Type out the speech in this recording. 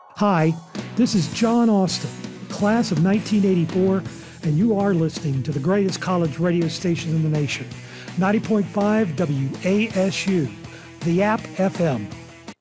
Hi, this is John Austin, class of 1984, and you are listening to the greatest college radio station in the nation, 90.5 WASU, the App FM.